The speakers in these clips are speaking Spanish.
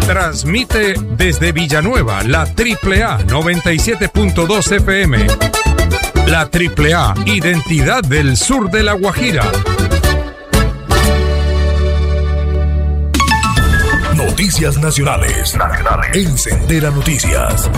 Transmite desde Villanueva la AAA 97.2 FM. La AAA, identidad del sur de La Guajira. Noticias nacionales. En Sendera Noticias.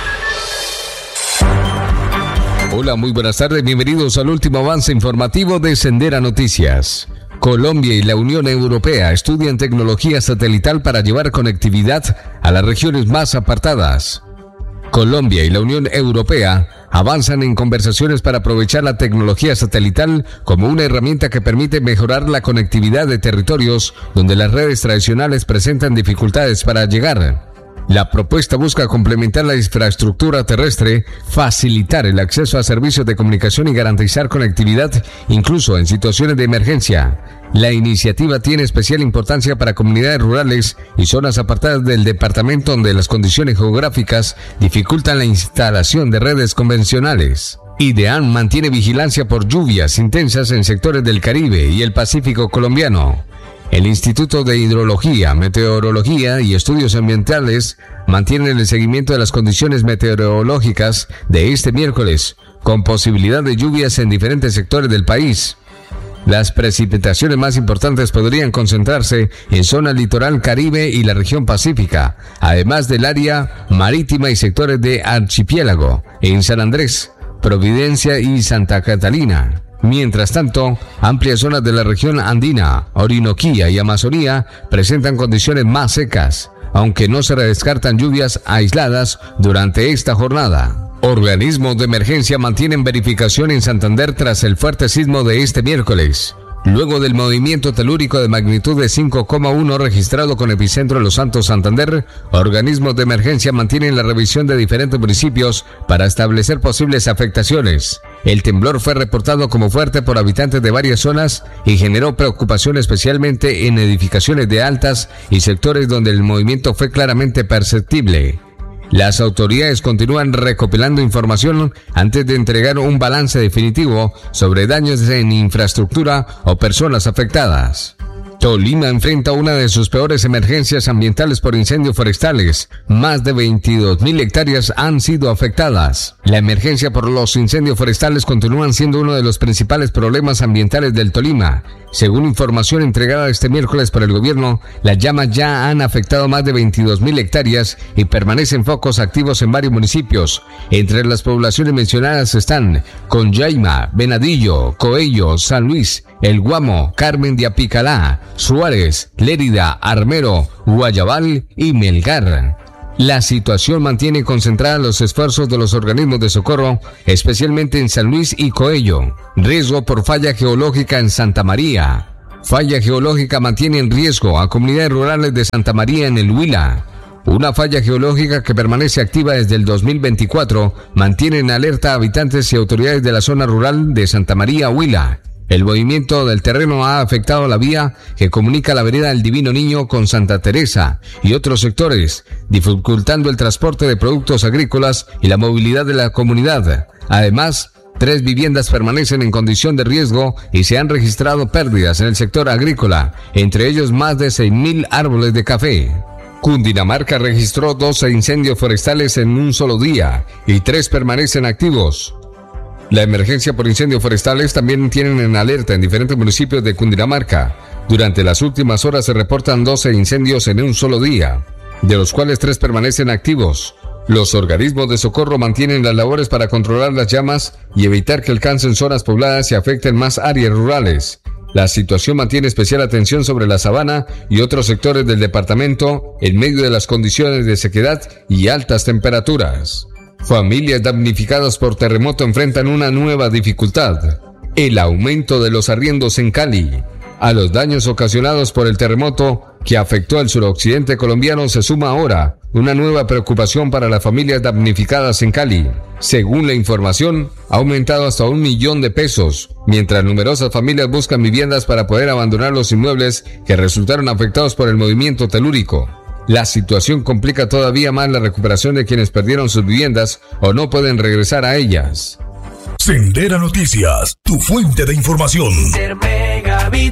Hola, muy buenas tardes. Bienvenidos al último avance informativo de Sendera Noticias. Colombia y la Unión Europea estudian tecnología satelital para llevar conectividad a las regiones más apartadas. Colombia y la Unión Europea avanzan en conversaciones para aprovechar la tecnología satelital como una herramienta que permite mejorar la conectividad de territorios donde las redes tradicionales presentan dificultades para llegar. La propuesta busca complementar la infraestructura terrestre, facilitar el acceso a servicios de comunicación y garantizar conectividad incluso en situaciones de emergencia. La iniciativa tiene especial importancia para comunidades rurales y zonas apartadas del departamento donde las condiciones geográficas dificultan la instalación de redes convencionales. IDEAN mantiene vigilancia por lluvias intensas en sectores del Caribe y el Pacífico colombiano. El Instituto de Hidrología, Meteorología y Estudios Ambientales mantienen el seguimiento de las condiciones meteorológicas de este miércoles, con posibilidad de lluvias en diferentes sectores del país. Las precipitaciones más importantes podrían concentrarse en zona litoral Caribe y la región pacífica, además del área marítima y sectores de archipiélago, en San Andrés, Providencia y Santa Catalina. Mientras tanto, amplias zonas de la región andina, Orinoquía y Amazonía presentan condiciones más secas, aunque no se descartan lluvias aisladas durante esta jornada. Organismos de emergencia mantienen verificación en Santander tras el fuerte sismo de este miércoles. Luego del movimiento telúrico de magnitud de 5,1 registrado con epicentro en Los Santos, Santander, organismos de emergencia mantienen la revisión de diferentes municipios para establecer posibles afectaciones. El temblor fue reportado como fuerte por habitantes de varias zonas y generó preocupación especialmente en edificaciones de altas y sectores donde el movimiento fue claramente perceptible. Las autoridades continúan recopilando información antes de entregar un balance definitivo sobre daños en infraestructura o personas afectadas. Tolima enfrenta una de sus peores emergencias ambientales por incendios forestales. Más de 22.000 hectáreas han sido afectadas. La emergencia por los incendios forestales continúan siendo uno de los principales problemas ambientales del Tolima. Según información entregada este miércoles por el gobierno, las llamas ya han afectado más de 22.000 hectáreas y permanecen focos activos en varios municipios. Entre las poblaciones mencionadas están Conyaima, Venadillo, Coello, San Luis, El Guamo, Carmen de Apicalá, Suárez, Lérida, Armero, Guayabal y Melgar. La situación mantiene concentrados los esfuerzos de los organismos de socorro, especialmente en San Luis y Coello. Riesgo por falla geológica en Santa María. Falla geológica mantiene en riesgo a comunidades rurales de Santa María en el Huila. Una falla geológica que permanece activa desde el 2024 mantiene en alerta a habitantes y autoridades de la zona rural de Santa María, Huila. El movimiento del terreno ha afectado la vía que comunica la vereda del Divino Niño con Santa Teresa y otros sectores, dificultando el transporte de productos agrícolas y la movilidad de la comunidad. Además, 3 viviendas permanecen en condición de riesgo y se han registrado pérdidas en el sector agrícola, entre ellos más de 6.000 árboles de café. Cundinamarca registró 12 incendios forestales en un solo día y 3 permanecen activos. La emergencia por incendios forestales también tienen en alerta en diferentes municipios de Cundinamarca. Durante las últimas horas se reportan 12 incendios en un solo día, de los cuales 3 permanecen activos. Los organismos de socorro mantienen las labores para controlar las llamas y evitar que alcancen zonas pobladas y afecten más áreas rurales. La situación mantiene especial atención sobre la sabana y otros sectores del departamento en medio de las condiciones de sequedad y altas temperaturas. Familias damnificadas por terremoto enfrentan una nueva dificultad: el aumento de los arriendos en Cali. A los daños ocasionados por el terremoto que afectó al suroccidente colombiano se suma ahora una nueva preocupación para las familias damnificadas en Cali. Según la información, ha aumentado hasta 1 millón de pesos, mientras numerosas familias buscan viviendas para poder abandonar los inmuebles que resultaron afectados por el movimiento telúrico. La situación complica todavía más la recuperación de quienes perdieron sus viviendas o no pueden regresar a ellas. Sendera Noticias, tu fuente de información. Megabits.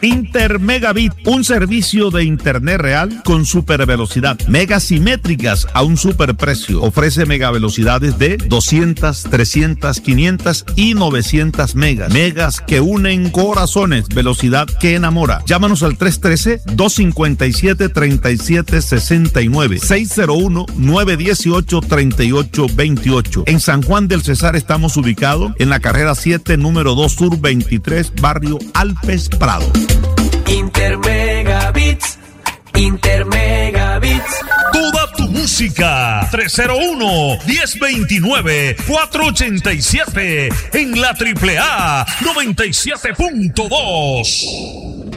Intermegabit, un servicio de internet real con super velocidad, megas simétricas a un super precio. Ofrece megavelocidades de 200, 300, 500 y 900 megas. Megas que unen corazones, velocidad que enamora. Llámanos al 313-257-3769, 601-918-3828. En San Juan del Cesar estamos ubicados en la carrera 7, número 2 Sur 23, barrio Alpes Prado. Intermegabits. Toda tu música. 301-1029-487 en la AAA 97.2.